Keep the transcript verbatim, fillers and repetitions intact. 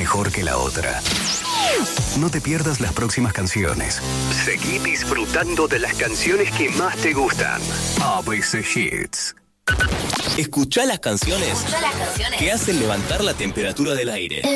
mejor que la otra. No te pierdas las próximas canciones. Seguí disfrutando de las canciones que más te gustan. A B C Hits. Escuchá las canciones, Escuchá las canciones que hacen levantar la temperatura del aire.